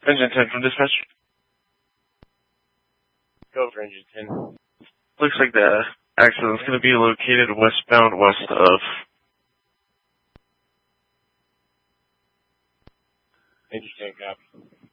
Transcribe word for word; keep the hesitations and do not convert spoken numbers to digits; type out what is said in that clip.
Engine ten from dispatch. Go for engine ten. Looks like the accident's going to be located westbound west of. Engine ten, copy.